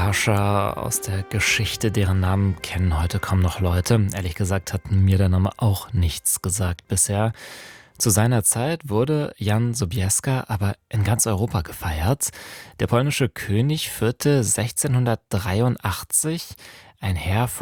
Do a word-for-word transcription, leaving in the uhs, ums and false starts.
Herrscher aus der Geschichte, deren Namen kennen heute kaum noch Leute. Ehrlich gesagt hat mir der Name auch nichts gesagt bisher. Zu seiner Zeit wurde Jan Sobieska aber in ganz Europa gefeiert. Der polnische König führte sechzehnhundertdreiundachtzig ein Heer